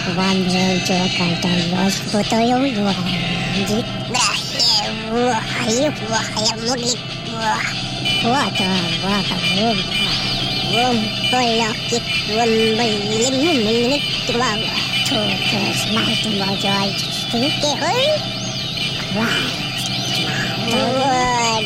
완전 좋아한다. 로스부터 용도하지. 와야 물리 와다 벌럭기 물리 좋아 좋게 스마트 모자 두께 헐 와